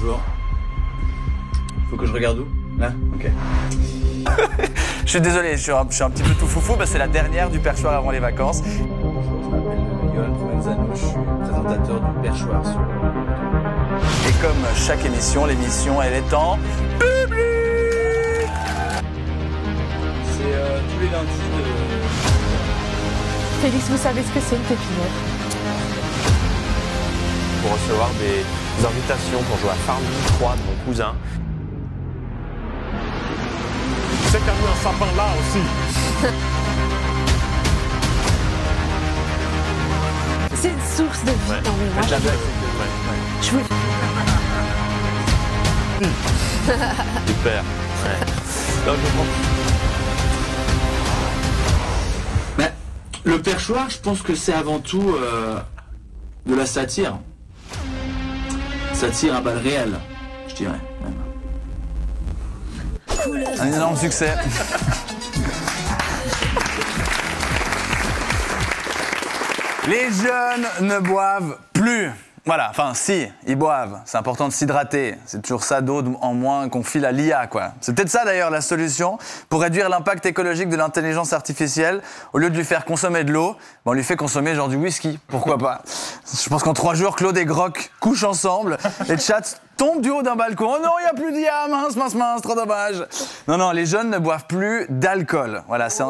Bonjour. Faut que je regarde où? Là? Ok. Je suis désolé, je suis un petit peu tout foufou, c'est la dernière du perchoir avant les vacances. Bonjour, je m'appelle Yoann Provenzano, je suis présentateur du perchoir sur... Et comme chaque émission, l'émission elle est en public. C'est tous les lundis de... Félix, vous savez ce que c'est une pépinière? Pour recevoir des invitations pour jouer à Farmville 3 de mon cousin. C'est qu'il y a eu un sapin là aussi. C'est une source de vie. Ouais. Non, mais moi, je veux... Super. Ouais. Non, je comprends. Mais le perchoir, je pense que c'est avant tout de la satire. Satire à balles réelles, je dirais. Même. Un énorme succès. Les jeunes ne boivent plus. Voilà, enfin si, ils boivent. C'est important de s'hydrater. C'est toujours ça d'eau en moins qu'on file à l'IA, quoi. C'est peut-être ça d'ailleurs la solution pour réduire l'impact écologique de l'intelligence artificielle. Au lieu de lui faire consommer de l'eau, on lui fait consommer genre du whisky. Pourquoi pas? Je pense qu'en 3 jours, Claude et Groc couchent ensemble. Les chats tombent du haut d'un balcon. Oh non, il n'y a plus d'IA, mince, trop dommage. Non, les jeunes ne boivent plus d'alcool. Voilà, c'est un...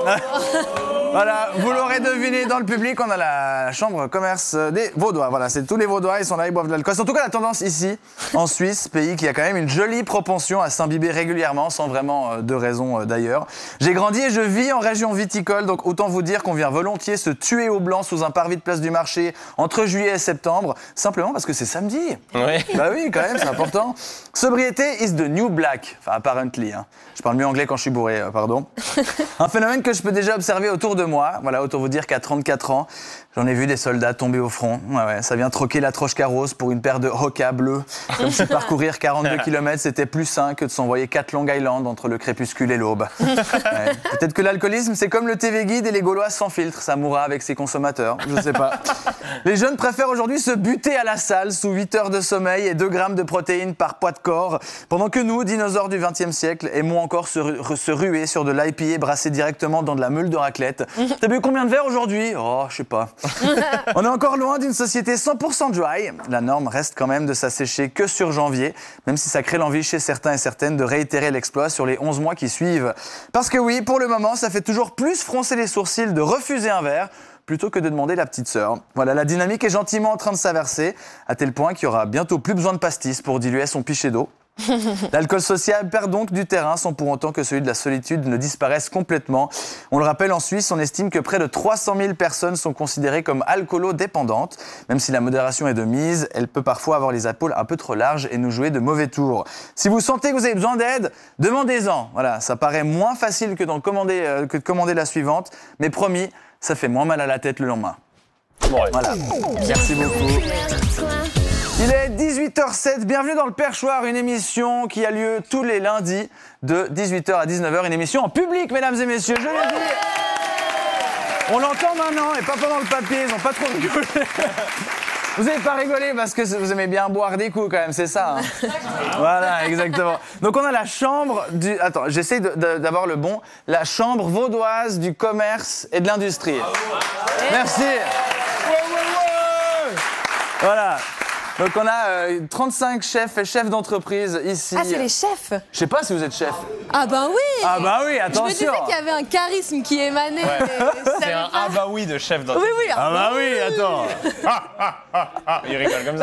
Voilà, vous l'aurez deviné dans le public, on a la chambre commerce des Vaudois. Voilà, c'est tous les Vaudois, ils sont là, ils boivent de l'alcool. C'est en tout cas la tendance ici, en Suisse, pays qui a quand même une jolie propension à s'imbiber régulièrement, sans vraiment de raison d'ailleurs. J'ai grandi et je vis en région viticole, donc autant vous dire qu'on vient volontiers se tuer au blanc sous un parvis de place du marché entre juillet et septembre, simplement parce que c'est samedi. Ouais. Bah oui, quand même, c'est important. Sobriété is the new black, enfin apparently. Hein. Je parle mieux anglais quand je suis bourré, pardon. Un phénomène que je peux déjà observer autour de moi. Voilà, autant vous dire qu'à 34 ans, j'en ai vu des soldats tomber au front. Ouais, ça vient troquer la Trochka rose pour une paire de Hoka bleus. Comme si parcourir 42 km, c'était plus sain que de s'envoyer 4 Long Island entre le crépuscule et l'aube. Ouais. Peut-être que l'alcoolisme, c'est comme le TV Guide et les Gaulois sans filtre. Ça mourra avec ses consommateurs, je sais pas. Les jeunes préfèrent aujourd'hui se buter à la salle sous 8 heures de sommeil et 2 grammes de protéines par poids de corps, pendant que nous, dinosaures du XXe siècle, aimons encore se ruer sur de l'IPA brassé directement dans de la meule de raclette. T'as bu combien de verres aujourd'hui? Oh, je sais pas. On est encore loin d'une société 100% dry. La norme reste quand même de s'assécher que sur janvier, même si ça crée l'envie chez certains et certaines de réitérer l'exploit sur les 11 mois qui suivent. Parce que oui, pour le moment, ça fait toujours plus froncer les sourcils de refuser un verre plutôt que de demander la petite sœur. Voilà, la dynamique est gentiment en train de s'inverser, à tel point qu'il y aura bientôt plus besoin de pastis pour diluer son pichet d'eau. L'alcool social perd donc du terrain sans pour autant que celui de la solitude ne disparaisse complètement. On le rappelle, en Suisse, on estime que près de 300 000 personnes sont considérées comme alcoolo-dépendantes. Même si la modération est de mise, elle peut parfois avoir les épaules un peu trop larges et nous jouer de mauvais tours. Si vous sentez que vous avez besoin d'aide, demandez-en. Voilà, ça paraît moins facile que de commander la suivante, mais promis, ça fait moins mal à la tête le lendemain. Voilà, merci beaucoup. Il est 18h07, bienvenue dans le Perchoir, une émission qui a lieu tous les lundis de 18h à 19h, une émission en public, mesdames et messieurs, je l'ai dit. On l'entend maintenant et pas pendant le papier, ils n'ont pas trop rigolé. Vous n'avez pas rigolé parce que vous aimez bien boire des coups quand même, c'est ça, hein. Voilà, exactement. Donc on a la chambre du... Attends, j'essaie d'avoir le bon. La chambre vaudoise du commerce et de l'industrie. Merci. Voilà. Donc on a 35 chefs et chefs d'entreprise ici. Ah, c'est les chefs? Je sais pas si vous êtes chef. Ah bah oui. Ah bah oui, attention. Je me disais qu'il y avait un charisme qui émanait. Ouais. Mais C'est un ah bah oui de chef d'entreprise. Oui, oui. Ah bah oui, attends. Il rigole comme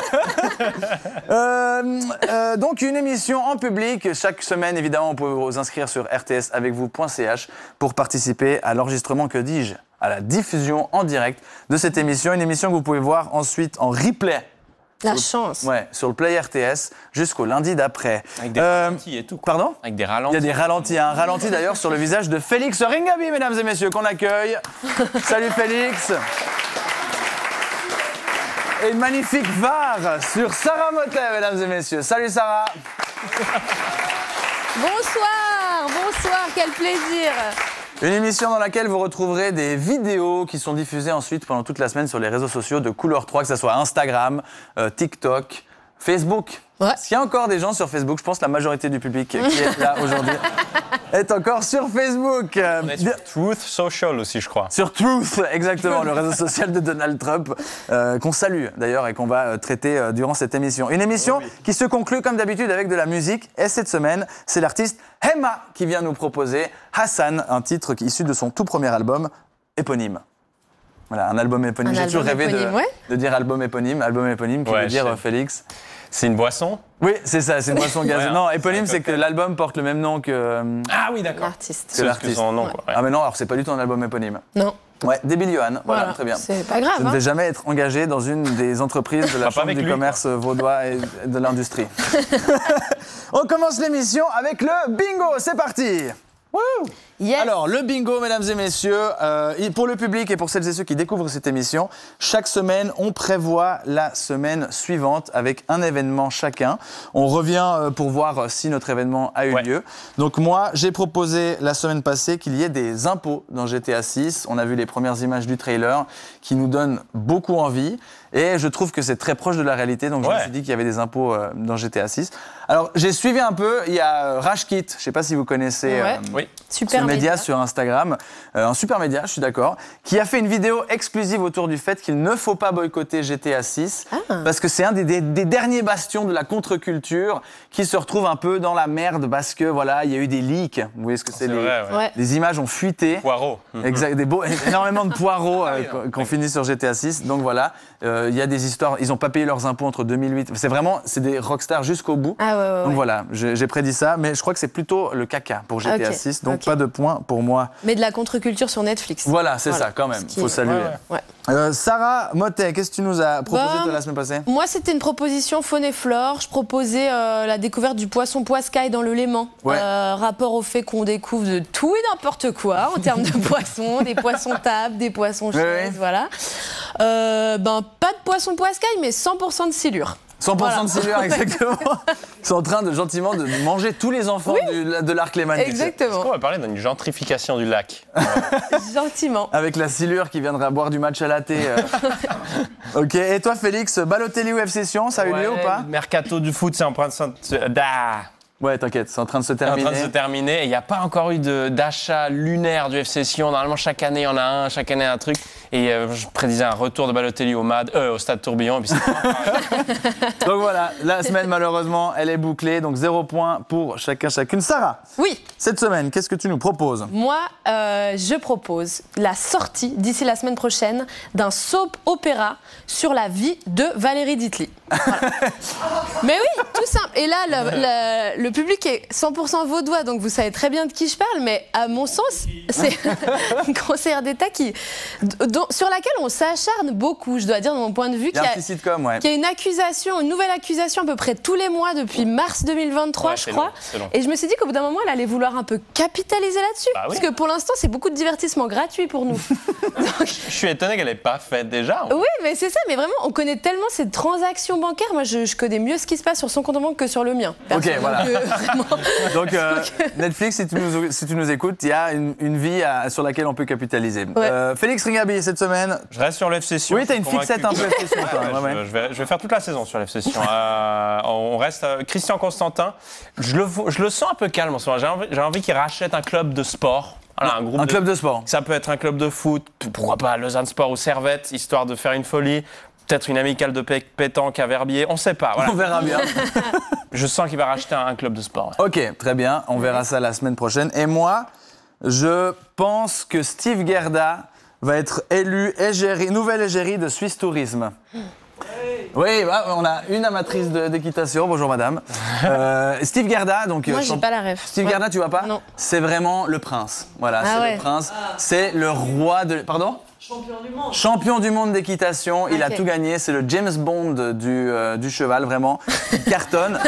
ça. Donc une émission en public. Chaque semaine, évidemment, vous pouvez vous inscrire sur rtsavecvous.ch pour participer à l'enregistrement, que dis-je, à la diffusion en direct de cette émission. Une émission que vous pouvez voir ensuite en replay. La chance. Ouais, sur le Play RTS jusqu'au lundi d'après. Avec des ralentis et tout. Pardon? Avec des ralentis. Il y a des ralentis. Un ralenti d'ailleurs sur le visage de Félix Ringaby, mesdames et messieurs, qu'on accueille. Salut Félix. Et une magnifique VAR sur Sarah Motet, mesdames et messieurs. Salut Sarah. Bonsoir, quel plaisir. Une émission dans laquelle vous retrouverez des vidéos qui sont diffusées ensuite pendant toute la semaine sur les réseaux sociaux de Couleur 3, que ce soit Instagram, TikTok, Facebook. Ouais. Est-ce qu'il y a encore des gens sur Facebook? Je pense que la majorité du public qui est là aujourd'hui est encore sur Facebook. On est sur Truth Social aussi, je crois. Sur Truth, exactement, le réseau social de Donald Trump, qu'on salue d'ailleurs et qu'on va traiter durant cette émission. Une émission qui se conclut comme d'habitude avec de la musique. Et cette semaine, c'est l'artiste Emma qui vient nous proposer Hassan, un titre issu de son tout premier album éponyme. Voilà, un album éponyme. J'ai toujours rêvé de dire album éponyme qui veut dire Félix. C'est une boisson? Oui, c'est ça, c'est une boisson gazeuse. Non, éponyme, c'est que l'album porte le même nom que Ah oui, d'accord. L'artiste. que l'artiste. son nom, quoi. Ouais. Ah mais non, alors c'est pas du tout un album éponyme. Non. Ouais, Débil Johan, voilà, très bien. C'est pas grave. Je ne hein. vais jamais être engagé dans une des entreprises de la Pas Chambre avec du lui, commerce vaudois et de l'industrie. On commence l'émission avec le bingo, c'est parti. Yes. Alors, le bingo, mesdames et messieurs, pour le public et pour celles et ceux qui découvrent cette émission, chaque semaine, on prévoit la semaine suivante avec un événement chacun. On revient pour voir si notre événement a eu lieu. Donc moi, j'ai proposé la semaine passée qu'il y ait des impôts dans GTA 6. On a vu les premières images du trailer qui nous donnent beaucoup envie. Et je trouve que c'est très proche de la réalité, donc je me suis dit qu'il y avait des impôts dans GTA 6. Alors, j'ai suivi un peu, il y a Rashkit, je ne sais pas si vous connaissez Super ce média sur Instagram, un super média, je suis d'accord, qui a fait une vidéo exclusive autour du fait qu'il ne faut pas boycotter GTA 6, parce que c'est un des derniers bastions de la contre-culture qui se retrouve un peu dans la merde, parce que voilà, il y a eu des leaks, vous voyez ce que c'est, les images ont fuité. Poireaux. Exact, énormément de poireaux qu'on finit sur GTA 6, donc voilà. Il y a des histoires, ils n'ont pas payé leurs impôts entre 2008. C'est des rockstars jusqu'au bout. Donc voilà, j'ai prédit ça, mais je crois que c'est plutôt le caca pour GTA 6, donc pas de points pour moi. Mais de la contre-culture sur Netflix. Voilà, c'est ça quand même, il faut saluer. Sarah Motet, qu'est-ce que tu nous as proposé toi, la semaine passée? Moi, c'était une proposition faune et flore. Je proposais la découverte du poisson poiscaille dans le Léman. Rapport au fait qu'on découvre de tout et n'importe quoi en termes de poissons, des poissons tables, des poissons chaises, voilà. Pas de poisson poiscaille, mais 100% de silure. 100% de silure, exactement. Ils sont en train de gentiment de manger tous les enfants de l'arc lémanique. Exactement. Est-ce qu'on va parler d'une gentrification du lac? Gentiment. Avec la silure qui viendra boire du match à la thé. Ok, et toi Félix, Balotelli ou FC Sion, ça a eu lieu ou pas? Le mercato du foot, c'est en train de Ouais, t'inquiète, c'est en train de se terminer. en train de se terminer. Et il n'y a pas encore eu d'achat lunaire du FC Sion. Normalement, chaque année, il y en a un, chaque année, un truc. Et je prédisais un retour de Balotelli au Stade Tourbillon. Et puis donc voilà, la semaine, malheureusement, elle est bouclée. Donc 0 point pour chacune. Sarah, oui. Cette semaine, qu'est-ce que tu nous proposes? Moi, je propose la sortie, d'ici la semaine prochaine, d'un soap-opéra sur la vie de Valérie Ditelli. Voilà. Mais oui, tout simple. Et là, le public est 100% vaudois, donc vous savez très bien de qui je parle, mais à mon sens, c'est une conseillère d'État sur laquelle on s'acharne beaucoup, je dois dire, de mon point de vue, Il y a un petit sitcom, qui a une nouvelle accusation à peu près tous les mois depuis mars 2023, je crois. Long. Et je me suis dit qu'au bout d'un moment, elle allait vouloir un peu capitaliser là-dessus, parce que pour l'instant, c'est beaucoup de divertissement gratuit pour nous. Je suis étonné qu'elle n'ait pas fait déjà. Oui, mais c'est ça, mais vraiment, on connaît tellement ces transactions bancaires. Moi, je connais mieux ce qui se passe sur son compte en banque que sur le mien. Ok, voilà. Vraiment. Donc, Netflix, si tu nous écoutes, il y a une vie sur laquelle on peut capitaliser. Félix Ringabi, cette semaine. Je reste sur l'FC Sion. Oui, t'as une fixette un peu FC Sion, toi. Je vais faire toute la saison sur l'FC Sion. On reste Christian Constantin. Je le sens un peu calme en ce moment. J'ai envie qu'il rachète un club de sport. Voilà, un club de sport. Ça peut être un club de foot, pourquoi pas Lausanne Sport ou Servette, histoire de faire une folie. Peut-être une amicale de pétanque à Verbier, on ne sait pas. Voilà. On verra bien. Je sens qu'il va racheter un club de sport. Ok, très bien, on verra ça la semaine prochaine. Et moi, je pense que Steve Gerda va être élu nouvelle égérie de Suisse Tourisme. Oui, on a une amatrice d'équitation. Bonjour madame. Steve Gerda, donc. Moi, j'ai pas la ref. Steve Gerda, tu vois pas? Non. C'est vraiment le prince. Voilà, c'est le prince. C'est le roi de. Pardon? Champion du monde. Champion du monde d'équitation. Il a tout gagné. C'est le James Bond du cheval, vraiment. Il cartonne.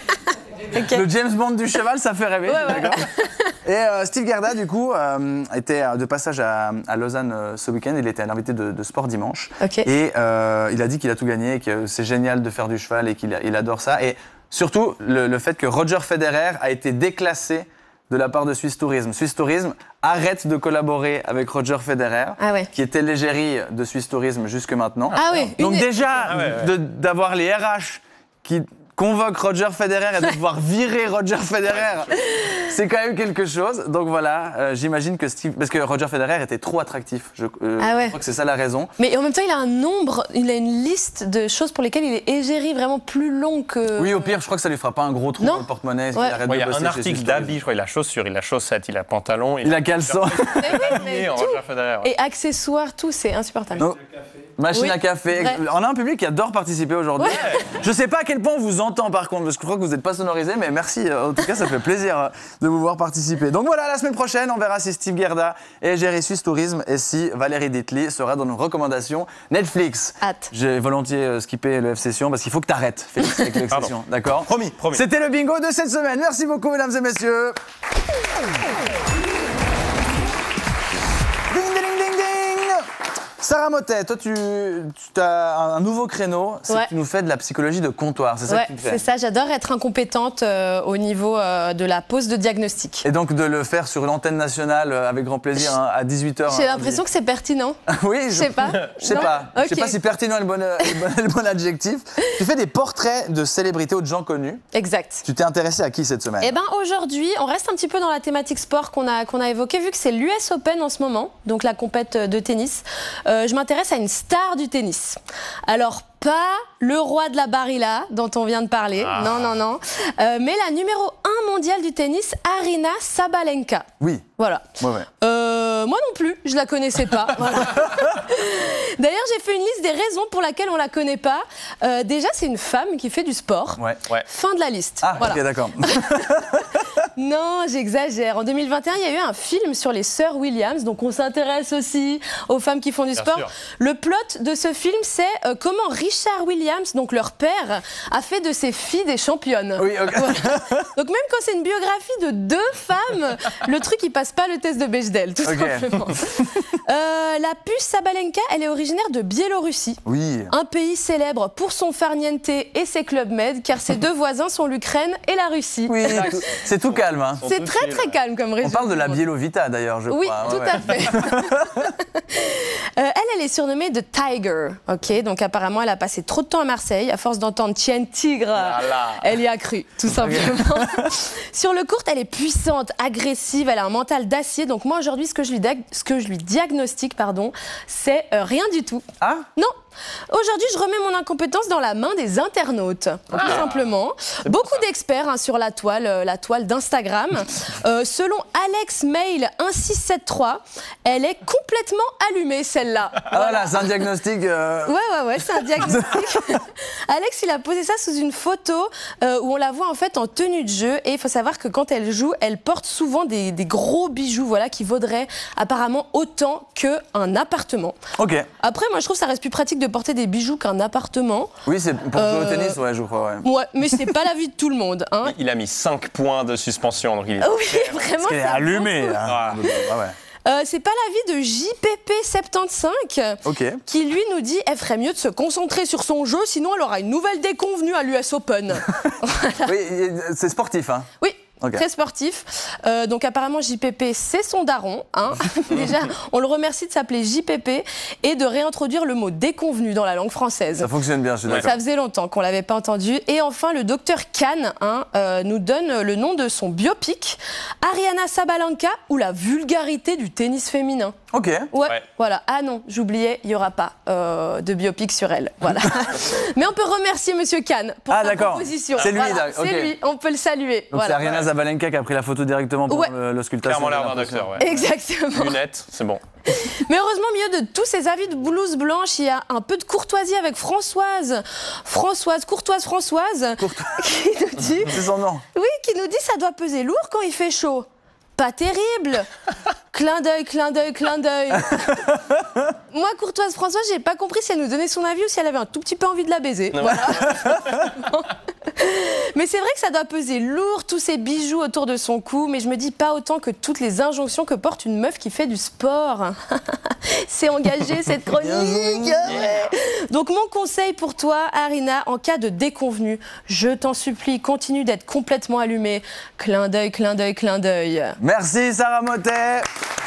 Le James Bond du cheval, ça fait rêver. D'accord. Et Steve Gerda, du coup, était de passage à Lausanne ce week-end. Il était à l'invité de Sport Dimanche. Et il a dit qu'il a tout gagné, et que c'est génial de faire du cheval et qu'il adore ça. Et surtout, le fait que Roger Federer a été déclassé de la part de Suisse Tourisme. Suisse Tourisme arrête de collaborer avec Roger Federer, qui était l'égérie de Suisse Tourisme jusque maintenant. Donc déjà, d'avoir les RH qui convoque Roger Federer et de pouvoir virer Roger Federer, c'est quand même quelque chose. Donc voilà, j'imagine que Steve... Parce que Roger Federer était trop attractif. Je crois que c'est ça la raison. Mais en même temps, il a une liste de choses pour lesquelles il est égérie vraiment plus long que... Oui, au pire, je crois que ça lui fera pas un gros trou dans le porte-monnaie. Ouais. Arrête Il y de a bosser un chez article Steve d'habits, je crois, il a chaussures, il a chaussettes, il a pantalon. Il a caleçon. Mais en tout. Roger Federer. Ouais. Et accessoires, tout, c'est insupportable. Non. Machine Oui, à café. vrai. On a un public qui adore participer aujourd'hui. Je sais pas à quel point on vous entend par contre, parce que je crois que vous n'êtes pas sonorisé, mais merci. En tout cas, ça fait plaisir de vous voir participer. Donc voilà, la semaine prochaine, on verra si Steve Gerda est géré Suisse Tourisme et si Valérie Ditli sera dans nos recommandations Netflix. Hâte. J'ai volontiers skippé le F-Session parce qu'il faut que t'arrêtes, Félix, avec le F-Session. D'accord ? Promis. C'était le bingo de cette semaine. Merci beaucoup, mesdames et messieurs. Ding, ding, ding, ding. Sarah Mottet, toi, tu as un nouveau créneau, c'est que tu nous fais de la psychologie de comptoir, c'est ça que tu fais. C'est ça, j'adore être incompétente au niveau de la pose de diagnostic. Et donc de le faire sur l'antenne nationale avec grand plaisir à 18h. J'ai l'impression que c'est pertinent. Oui, Je sais pas. Je sais Non pas. Je sais Ok. pas si pertinent est le bon adjectif. Tu fais des portraits de célébrités ou de gens connus. Exact. Tu t'es intéressé à qui cette semaine? Eh ben aujourd'hui, on reste un petit peu dans la thématique sport qu'on a évoquée, vu que c'est l'US Open en ce moment, donc la compète de tennis. Je m'intéresse à une star du tennis. Alors, pas le roi de la Barilla dont on vient de parler, non. Mais la numéro 1 mondiale du tennis, Aryna Sabalenka. Oui. Voilà. Ouais. Moi non plus, je la connaissais pas. Voilà. D'ailleurs, j'ai fait une liste des raisons pour lesquelles on la connaît pas. Déjà, c'est une femme qui fait du sport. Ouais. Fin de la liste. Ah, Voilà. ok, d'accord. Non, j'exagère. En 2021, il y a eu un film sur les sœurs Williams, donc on s'intéresse aussi aux femmes qui font du sport. sûr. Le plot de ce film, c'est comment Richard Williams, donc leur père, a fait de ses filles des championnes. Oui, ok. Voilà. Donc même quand c'est une biographie de 2 femmes, le truc, il passe pas le test de Bechdel, tout Ok. simplement. La puce Sabalenka, elle est originaire de Biélorussie. Oui. Un pays célèbre pour son farniente et ses clubs med, car ses 2 voisins sont l'Ukraine et la Russie. Oui, c'est tout calme. Hein. C'est très très calme comme région. On parle de la Bielovita d'ailleurs, je Oui, crois. tout à fait. Elle est surnommée The Tiger. Ok, donc apparemment, elle a passé trop de temps à Marseille. À force d'entendre Tien Tigre, elle y a cru, tout simplement. Sur le court, elle est puissante, agressive, elle a un mental d'acier. Donc moi, aujourd'hui, ce que je lui diagnostique, c'est rien du tout. Ah? Non. Aujourd'hui, je remets mon incompétence dans la main des internautes, tout simplement. Beaucoup d'experts sur la toile d'Instagram. Selon Alex Mail 1673, elle est complètement allumée, celle-là. Ah voilà, c'est un diagnostic. Ouais, c'est un diagnostic. Alex, il a posé ça sous une photo où on la voit en fait en tenue de jeu. Et il faut savoir que quand elle joue, elle porte souvent des gros bijoux, voilà, qui vaudraient apparemment autant qu'un appartement. Ok. Après, moi, je trouve que ça reste plus pratique de porter des bijoux qu'un appartement. Oui, c'est pour jouer au tennis, ouais, je crois. Ouais. Ouais, mais c'est pas l'avis de tout le monde. Hein. Il a mis 5 points de suspension, donc il est... Oui, vraiment. Elle est c'est allumée. beaucoup. Hein. Ouais. C'est pas l'avis de JPP75 Ok. qui lui nous dit elle ferait mieux de se concentrer sur son jeu, sinon elle aura une nouvelle déconvenue à l'US Open. Oui, c'est sportif, hein. Oui. Ok. Très sportif. Donc apparemment JPP c'est son daron. Hein. Déjà, on le remercie de s'appeler JPP et de réintroduire le mot déconvenu dans la langue française. Ça fonctionne bien, je suis d'accord. Ça faisait longtemps qu'on l'avait pas entendu. Et enfin, le docteur Kahn nous donne le nom de son biopic, Aryna Sabalenka ou la vulgarité du tennis féminin. Ok. Ouais, voilà. Ah non, j'oubliais, il n'y aura pas de biopic sur elle. Voilà. Mais on peut remercier Monsieur Kahn pour sa proposition. C'est lui, voilà, ok. c'est lui, on peut le saluer. Donc c'est Aryna Sabalenka qui a pris la photo directement pour l'auscultation. Clairement l'air d'un docteur, ouais. Exactement. Lunettes, c'est bon. Mais heureusement, au milieu de tous ces avis de blouse blanche, il y a un peu de courtoisie avec Françoise. Courtoise Françoise, qui nous dit... C'est son nom. Oui, qui nous dit ça doit peser lourd quand il fait chaud. Pas terrible. Clin d'œil, clin d'œil, clin d'œil. Moi, courtoise Françoise, j'ai pas compris si elle nous donnait son avis ou si elle avait un tout petit peu envie de la baiser. Voilà. Mais c'est vrai que ça doit peser lourd, tous ces bijoux autour de son cou, mais je me dis pas autant que toutes les injonctions que porte une meuf qui fait du sport. C'est engagé cette chronique. Ouais. Donc mon conseil pour toi, Aryna, en cas de déconvenue, je t'en supplie, continue d'être complètement allumée. Clin d'œil, clin d'œil, clin d'œil. Merci Sarah Mottet.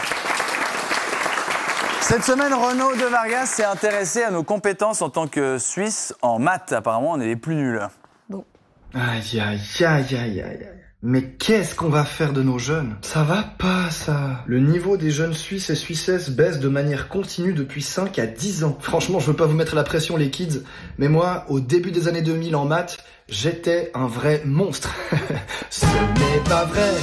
Cette semaine, Renaud de Vargas s'est intéressé à nos compétences en tant que Suisse en maths. Apparemment, on est les plus nuls. Bon. Aïe, aïe, aïe, aïe, aïe. Mais qu'est-ce qu'on va faire de nos jeunes? Ça va pas, ça. Le niveau des jeunes Suisses et Suissesses baisse de manière continue depuis 5 à 10 ans. Franchement, je veux pas vous mettre la pression, les kids, mais moi, au début des années 2000 en maths, j'étais un vrai monstre. Ce n'est pas vrai.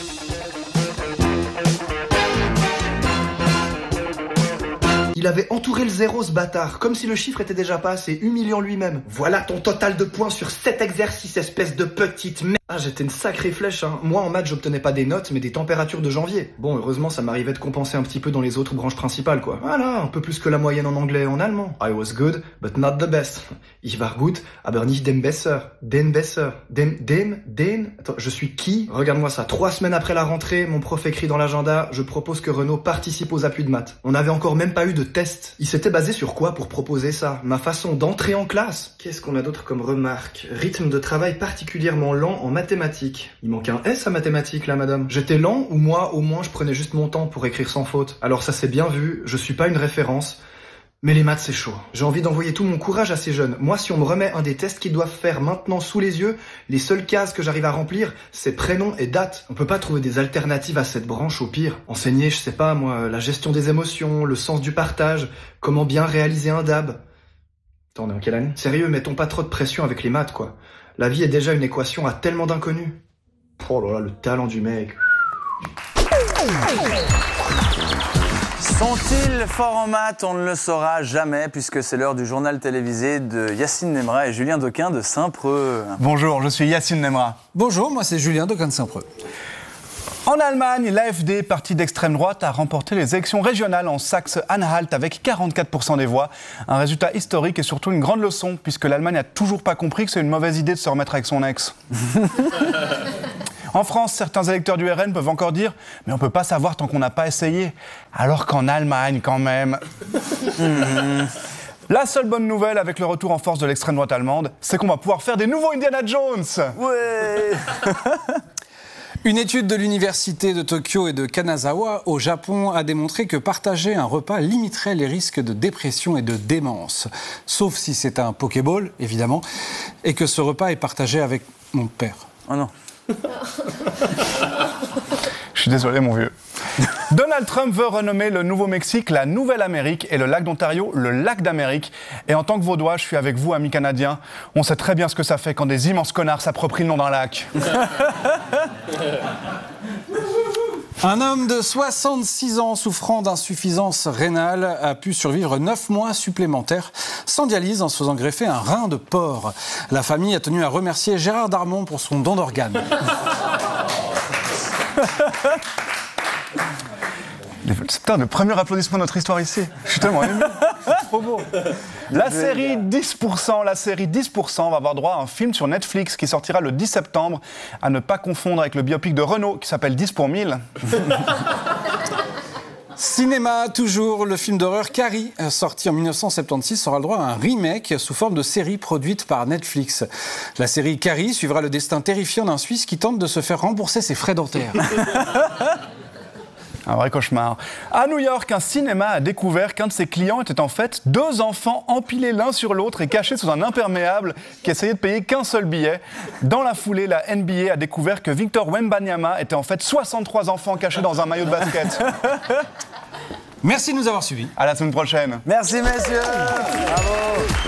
Il avait entouré le zéro, ce bâtard, comme si le chiffre était déjà passé, humiliant lui-même. Voilà ton total de points sur 7 exercices, espèce de petite merde. Ah, j'étais une sacrée flèche, hein. Moi, en maths, j'obtenais pas des notes, mais des températures de janvier. Bon, heureusement, ça m'arrivait de compenser un petit peu dans les autres branches principales, quoi. Voilà, un peu plus que la moyenne en anglais et en allemand. I was good, but not the best. Ich war gut, aber nicht dem besser. Den besser. Den. Attends, je suis qui? Regarde-moi ça. 3 semaines après la rentrée, mon prof écrit dans l'agenda, je propose que Renaud participe aux appuis de maths. On n'avait encore même pas eu de test. Il s'était basé sur quoi pour proposer ça? Ma façon d'entrer en classe? Qu'est-ce qu'on a d'autre comme remarque? Rythme de travail particulièrement lent en mathématiques. Il manque un S à mathématiques là, madame. J'étais lent ou moi, au moins, je prenais juste mon temps pour écrire sans faute? Alors ça c'est bien vu, je suis pas une référence. Mais les maths, c'est chaud. J'ai envie d'envoyer tout mon courage à ces jeunes. Moi, si on me remet un des tests qu'ils doivent faire maintenant sous les yeux, les seules cases que j'arrive à remplir, c'est prénom et date. On peut pas trouver des alternatives à cette branche au pire. Enseigner, je sais pas moi, la gestion des émotions, le sens du partage, comment bien réaliser un DAB. Attends, on est en quelle année? Sérieux, mettons pas trop de pression avec les maths, quoi. La vie est déjà une équation à tellement d'inconnus. Oh là là, le talent du mec. Sont-ils forts en maths? On ne le saura jamais puisque c'est l'heure du journal télévisé de Yacine Nemra et Julien Doquin de Saint-Preux. Bonjour, je suis Yacine Nemra. Bonjour, moi c'est Julien Doquin de Saint-Preux. En Allemagne, l'AfD, parti d'extrême droite, a remporté les élections régionales en Saxe-Anhalt avec 44% des voix. Un résultat historique et surtout une grande leçon puisque l'Allemagne n'a toujours pas compris que c'est une mauvaise idée de se remettre avec son ex. En France, certains électeurs du RN peuvent encore dire « mais on ne peut pas savoir tant qu'on n'a pas essayé ». Alors qu'en Allemagne, quand même... La seule bonne nouvelle avec le retour en force de l'extrême droite allemande, c'est qu'on va pouvoir faire des nouveaux Indiana Jones. Ouais. Une étude de l'université de Tokyo et de Kanazawa au Japon a démontré que partager un repas limiterait les risques de dépression et de démence. Sauf si c'est un Pokéball, évidemment, et que ce repas est partagé avec mon père. Oh non. Je suis désolé, mon vieux. Donald Trump veut renommer le Nouveau-Mexique la Nouvelle-Amérique et le lac d'Ontario le lac d'Amérique. Et en tant que Vaudois, je suis avec vous, amis canadiens. On sait très bien ce que ça fait quand des immenses connards s'approprient le nom d'un lac. Un homme de 66 ans souffrant d'insuffisance rénale a pu survivre 9 mois supplémentaires sans dialyse en se faisant greffer un rein de porc. La famille a tenu à remercier Gérard Darmon pour son don d'organes. Putain, le premier applaudissement de notre histoire ici. Je suis tellement ému. C'est trop beau. La série 10% va avoir droit à un film sur Netflix qui sortira le 10 septembre. À ne pas confondre avec le biopic de Renault qui s'appelle 10 pour 1000. Cinéma, toujours, le film d'horreur Carrie, sorti en 1976, aura le droit à un remake sous forme de série produite par Netflix. La série Carrie suivra le destin terrifiant d'un Suisse qui tente de se faire rembourser ses frais dentaires. Un vrai cauchemar. À New York, un cinéma a découvert qu'un de ses clients était en fait 2 enfants empilés l'un sur l'autre et cachés sous un imperméable qui essayait de payer qu'un seul billet. Dans la foulée, la NBA a découvert que Victor Wembanyama était en fait 63 enfants cachés dans un maillot de basket. Merci de nous avoir suivis. À la semaine prochaine. Merci, messieurs. Bravo.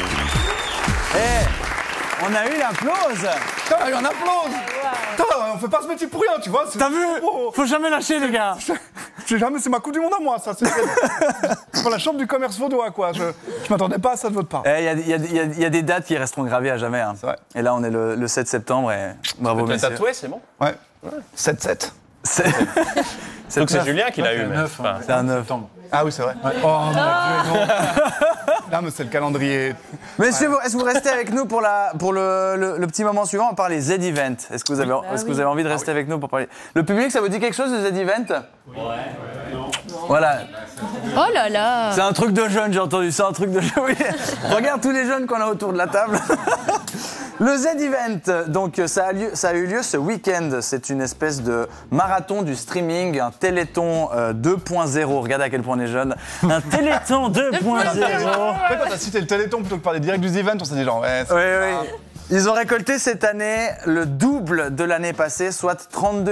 On a eu l'applause. Putain, on applause. Putain, on fait pas ce métier pour rien, tu vois. T'as vu? Faut jamais lâcher, les gars. C'est ma coupe du monde à moi, ça. C'est pour la chambre du commerce vaudois, quoi. Je m'attendais pas à ça de votre part. Il y a des dates qui resteront gravées à jamais. Hein. C'est vrai. Et là, on est le 7 septembre et bravo, Tu l'as messieurs. tatoué, c'est bon. Ouais. 7-7. Donc c'est Julien qui l'a eu. C'est un 9. Ah oui, c'est vrai. Ouais. Oh mon Dieu, non. Là, mais c'est le calendrier. Messieurs, est-ce que vous restez avec nous pour le petit moment suivant? On parle des Z-Event. Est-ce que vous avez envie de rester avec nous pour parler? Le public, ça vous dit quelque chose, le Z-Event? Ouais. Voilà. Oh là là. C'est un truc de jeune, j'ai entendu. C'est un truc de jeune. Oui. Regarde tous les jeunes qu'on a autour de la table. Le Z-Event, donc ça a eu lieu ce week-end. C'est une espèce de marathon du streaming, un Téléthon 2.0. Regardez à quel point on est jeunes. Un Téléthon 2.0. En fait, quand t'as cité le Téléthon plutôt que par des directs du Z-Event, on s'est dit genre, ouais. Oui. Ils ont récolté cette année le double de l'année passée, soit 32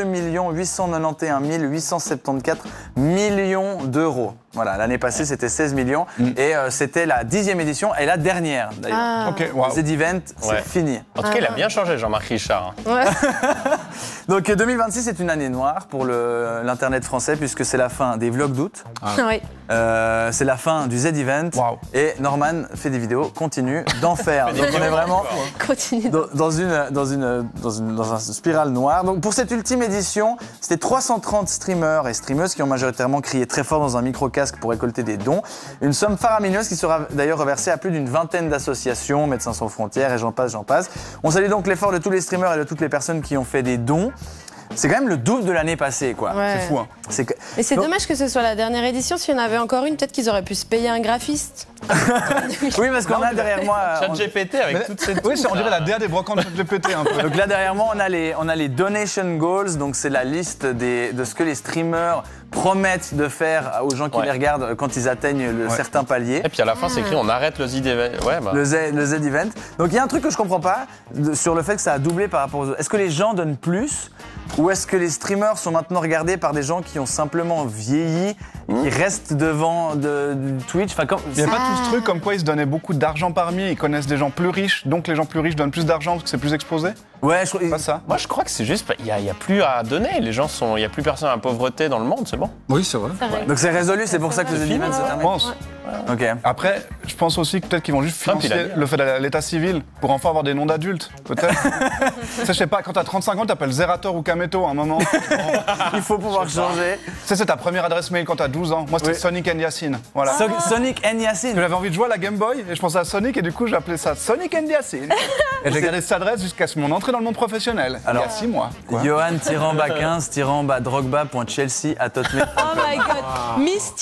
891 874 millions d'euros. Voilà, l'année passée, c'était 16 millions. Et c'était la 10e édition et la dernière, d'ailleurs. Ah. Ok, wow. Z-Event, c'est fini. En tout cas, il a bien changé, Jean-Marc Richard. Ouais. Donc 2026 est une année noire pour l'internet français puisque c'est la fin des vlogs d'août, Oui. c'est la fin du Z-Event Wow. et Norman fait des vidéos, continue d'en faire. Donc on est vraiment Continue. dans un spirale noire. Donc pour cette ultime édition, c'était 330 streamers et streameuses qui ont majoritairement crié très fort dans un micro-casque pour récolter des dons. Une somme faramineuse qui sera d'ailleurs reversée à plus d'une vingtaine d'associations, Médecins sans frontières et j'en passe. On salue donc l'effort de tous les streamers et de toutes les personnes qui ont fait des dons. C'est quand même le double de l'année passée, quoi. Ouais. C'est fou, hein. Et c'est Donc- dommage que ce soit la dernière édition. S'il y en avait encore une, peut-être qu'ils auraient pu se payer un graphiste. Oui, parce qu'on a derrière moi... ChatGPT avec toutes ces Oui, on dirait la DA des brocantes de GPT un peu. Donc là derrière moi, on a les donation goals, donc c'est la liste de ce que les streamers promettent de faire aux gens qui les regardent quand ils atteignent le certain palier. Et puis à la fin, c'est écrit on arrête le Z-Event. Ouais, bah. Le Z-Event. Donc il y a un truc que je comprends pas sur le fait que ça a doublé par rapport aux autres. Est-ce que les gens donnent plus ou est-ce que les streamers sont maintenant regardés par des gens qui ont simplement vieilli et qui restent devant du Twitch Il n'y a pas tout ce truc comme quoi ils se donnaient beaucoup d'argent parmi, ils connaissent des gens plus riches, donc les gens plus riches donnent plus d'argent parce que c'est plus exposé. Ouais, je trouve... Pas ça. Moi, je crois que c'est juste, il n'y a plus à donner. Les gens sont, il n'y a plus personne à la pauvreté dans le monde, c'est bon. Oui, c'est vrai. Donc c'est résolu, c'est pour ça que le Z-Event se Je termine. pense. Ok. Après, je pense aussi que peut-être qu'ils vont juste Trump, il a financer dit. le fait d'aller à l'état civil pour enfin avoir des noms d'adultes, peut-être. Ça, je sais pas, quand t'as 35 ans, t'appelles Zerator ou Kameto à un moment. Il faut pouvoir changer. Ça, c'est ta première adresse mail quand t'as 12 ans. Moi, c'était Oui. Sonic and Yacine. Voilà. Sonic and Yacine. J'avais envie de jouer à la Game Boy et je pensais à Sonic et du coup, j'appelais ça Sonic and Yacine. Et j'ai gardé cette adresse jusqu'à mon entrée dans le monde professionnel. Il y a 6 mois. Quoi. Johan-15-Drogba.chelsea@hotmail.com. Oh my god. Miss